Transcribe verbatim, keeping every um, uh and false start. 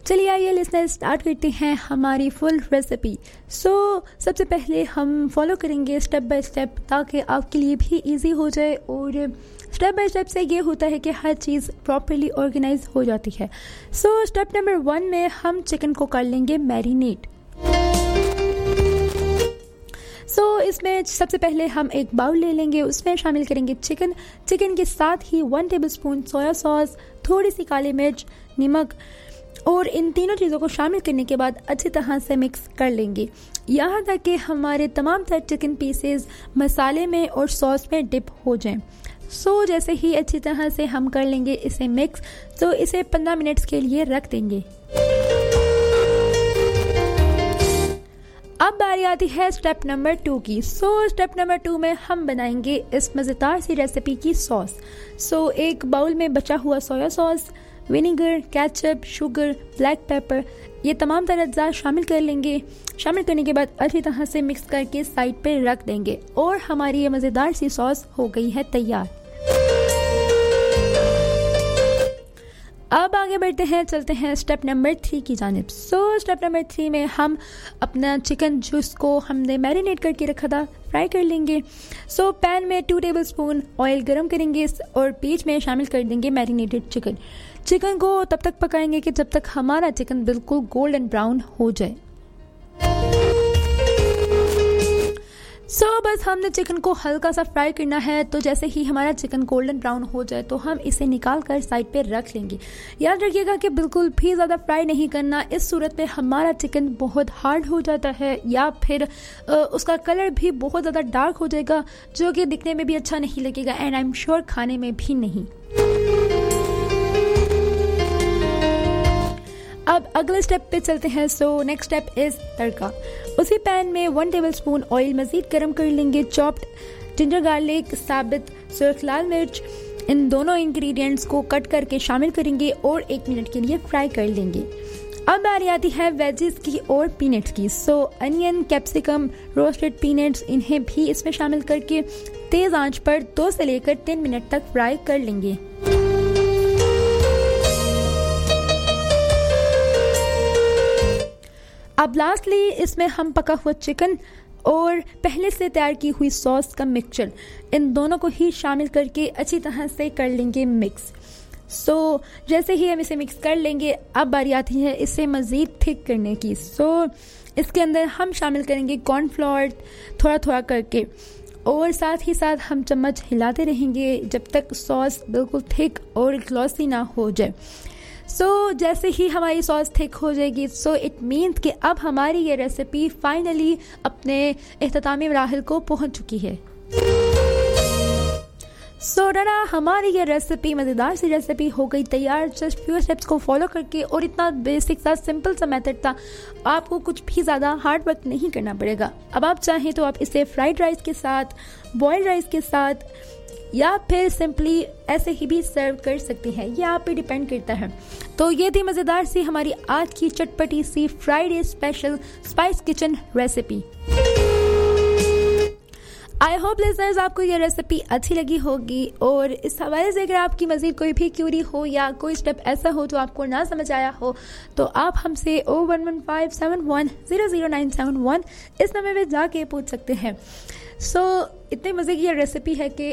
चलिए आइए listener start करते हैं हमारी फुल रेसिपी। सो so, सबसे पहले हम फॉलो करेंगे स्टेप बाय स्टेप ताकि आपके लिए भी इजी हो जाए, और स्टेप बाय स्टेप से ये होता है कि हर चीज़ प्रॉपर्ली ऑर्गेनाइज हो जाती है। सो स्टेप नंबर वन में हम चिकन को कर लेंगे मैरिनेट। सो so, इसमें सबसे पहले हम एक बाउल ले लेंगे, उसमें शामिल करेंगे चिकन। चिकन के साथ ही वन टेबलस्पून सोया सॉस, थोड़ी सी काली मिर्च, नमक, और इन तीनों चीज़ों को शामिल करने के बाद अच्छी तरह से मिक्स कर लेंगे यहाँ तक कि हमारे तमाम तरह चिकन पीसेस मसाले में और सॉस में डिप हो जाएं। सो so, जैसे ही अच्छी तरह से हम कर लेंगे इसे मिक्स, तो इसे पंद्रह मिनट्स के लिए रख देंगे। अब बारी आती है स्टेप नंबर टू की। सो so, स्टेप नंबर टू में हम बनाएंगे इस मज़ेदार सी रेसिपी की सॉस। सो so, एक बाउल में बचा हुआ soya sauce, vinegar, ketchup, sugar, black pepper, ये तमाम तरह अज्जा शामिल कर लेंगे। शामिल करने के बाद अच्छी तरह से मिक्स करके साइड पे रख देंगे और हमारी ये मज़ेदार सी सॉस हो गई है तैयार। अब आगे बढ़ते हैं, चलते हैं स्टेप नंबर थ्री की जानिब। सो स्टेप नंबर थ्री में हम अपना चिकन जिसको हमने मैरिनेट करके रखा था फ्राई कर लेंगे। सो so, पैन में टू टेबलस्पून ऑयल गरम करेंगे और बीच में शामिल कर देंगे मैरिनेटेड चिकन। चिकन को तब तक पकाएंगे कि जब तक हमारा चिकन बिल्कुल गोल्डन ब्राउन हो जाए। सो so, बस हमने चिकन को हल्का सा फ्राई करना है। तो जैसे ही हमारा चिकन गोल्डन ब्राउन हो जाए तो हम इसे निकाल कर साइड पे रख लेंगे। याद रखिएगा कि बिल्कुल भी ज़्यादा फ्राई नहीं करना, इस सूरत में हमारा चिकन बहुत हार्ड हो जाता है या फिर उसका कलर भी बहुत ज़्यादा डार्क हो जाएगा, जो कि दिखने में भी अच्छा नहीं लगेगा एंड आई एम श्योर खाने में भी नहीं। अब अगले स्टेप पे चलते हैं। सो नेक्स्ट स्टेप इज तड़का। उसी पैन में वन टेबलस्पून ऑयल मजीद गर्म कर लेंगे। चॉप्ड जिंजर गार्लिक, साबित सुर्ख लाल मिर्च, इन दोनों इंग्रेडिएंट्स को कट करके शामिल करेंगे और एक मिनट के लिए फ्राई कर लेंगे। अब बारी आती है वेजेस की और पीनट्स की। सो अनियन, कैप्सिकम, रोस्टेड पीनट्स, इन्हें भी इसमें शामिल करके तेज आंच पर दो से लेकर तीन मिनट तक फ्राई कर लेंगे। अब लास्टली इसमें हम पका हुआ चिकन और पहले से तैयार की हुई सॉस का मिक्सचर, इन दोनों को ही शामिल करके अच्छी तरह से कर लेंगे मिक्स। सो so, जैसे ही हम इसे मिक्स कर लेंगे, अब बारी आती है इसे मज़ीद थिक करने की। सो so, इसके अंदर हम शामिल करेंगे कॉर्नफ्लोर थोड़ा थोड़ा करके, और साथ ही साथ हम चम्मच हिलाते रहेंगे जब तक सॉस बिल्कुल थिक और ग्लॉसी ना हो जाए। सो so, जैसे ही हमारी सॉस थिक हो जाएगी, सो इट मीन्स कि अब हमारी ये रेसिपी फाइनली अपने इख्तितामी मराहिल को पहुंच चुकी है। सो so, डरा हमारी ये रेसिपी मज़ेदार सी रेसिपी हो गई तैयार, जस्ट फ्यू स्टेप्स को फॉलो करके। और इतना बेसिक सा सिंपल सा मेथड था, आपको कुछ भी ज़्यादा हार्ड वर्क नहीं करना पड़ेगा। अब आप चाहें तो आप इसे फ्राइड राइस के साथ, बॉइल्ड राइस के साथ, या फिर सिंपली ऐसे ही भी सर्व कर सकती हैं, ये आप पे डिपेंड करता है। तो ये थी मज़ेदार सी हमारी आज की चटपटी सी Friday special spice kitchen recipe. I hope listeners आपको ये रेसिपी अच्छी लगी होगी, और इस हवाले से अगर आपकी मज़ीद कोई भी क्यूरी हो या कोई स्टेप ऐसा हो जो आपको ना समझ आया हो, तो आप हमसे ओ one one five seven one zero zero nine seven one इस नंबर पे जाके पूछ सकते हैं। सो so, इतने मज़े की ये रेसिपी है कि